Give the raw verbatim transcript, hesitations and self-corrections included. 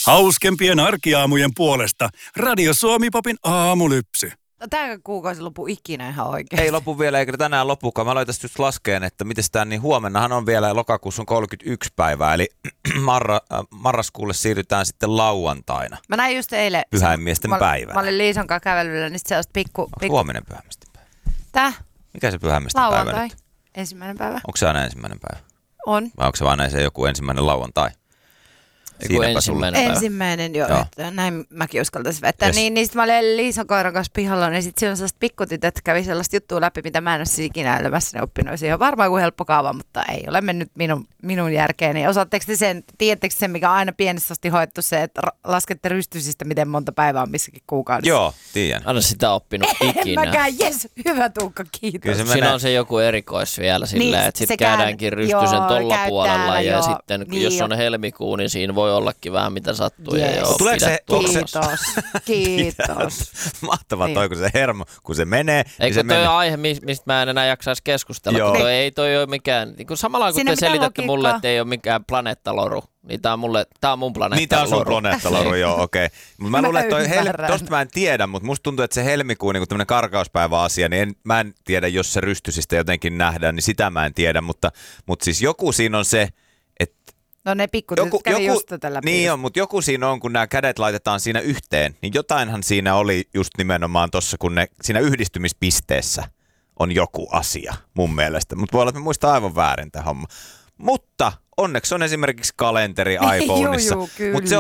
Hauskempien arkiaamujen puolesta Radio Suomi-popin aamulypsy. No, tämä kuukausi lopu ikinä ihan oikein. Ei lopu vielä, eikä tänään lopukaan. Mä aloin tästä just laskeen, että miten tämä, niin huomennahan on vielä, lokakuussa on kolmekymmentäyksi päivää, eli marra, äh, marraskuulle siirrytään sitten lauantaina. Mä näin just eilen. Pyhäinmiesten mä, päivää. Mä olin Liison kanssa kävelyllä, niin se on pikku... pikku... Huominen pyhäinmiesten päivä. Tää? Mikä se pyhäinmiesten päivä Lauantai. nyt? Ensimmäinen päivä. Onko se aina ensimmäinen päivä? On. Vai onko se vaan se joku ensimmäinen lauantai? ensimmäinen päivä. Ensimmäinen, joo. joo. Että näin mäkin uskaltaisin väittää. Yes. Niin, niin sitten mä olin Liison koiran kanssa pihalla, niin sitten siinä on sellaiset pikkutytöt, kävi sellaista juttua läpi, mitä mä en ole siis ikinä elämässäni oppinut. Se on varmaan kuin helppo kaava, mutta ei ole mennyt minun, minun järkeeni. Osaatteko te sen, tiedättekö sen, mikä on aina pienessä asti hoettu se, että laskette rystysistä, miten monta päivää on missäkin kuukaudessa? Joo, tiedän. Anna sitä oppinut ikinä. En mäkään, jes, hyvä Tuukka, kiitos. Kyllä se Siinä menee. on se joku erikois vielä silleen, Niin, että se sitten käy- käydäänkin rystysen joo, tolla käy puolella täällä, ja joo. sitten Niin jos jo. on helmikuu, niin siinä voi ollakin vähän mitä sattuu. Yes. Ja joo, Tuleeko se- pidät onko se- turvassa. Kiitos, kiitos. Mahtavaa Niin. toi, kun se hermo, kun se menee. niin Eikö se toi menee. ole aihe, mis- mistä mä en enää jaksaisi keskustella, Joo. kun toi ei toi ole mikään, niin kun samalla kun Siinä te mitään selitätte logiikkaa. mulle, että ei ole mikään planeettaloru, niin tää on, mulle, tää on mun planeettaloru. Niin, tää on sun planeettaloru, joo, okei. Okay. Mutta mä Mä luulen, että toi hel- ymmärrän. tosta mä en tiedä, mutta musta tuntuu, että se helmikuu, niin tämmönen karkauspäivä-asia, niin en, mä en tiedä, jos se rystysistä jotenkin nähdään, niin sitä mä en tiedä, mutta, mutta siis joku siinä on se, että No ne pikkutytöt kävi just tätä läpi. niin on, mutta joku siinä on, kun nämä kädet laitetaan siinä yhteen, niin jotainhan siinä oli just nimenomaan tossa, kun ne siinä yhdistymispisteessä on joku asia mun mielestä. Mutta voi olla, että mä muistan aivan väärin tämä homma. Mutta onneksi on esimerkiksi kalenteri iPhoneissa. Juu, juu, Mutta se on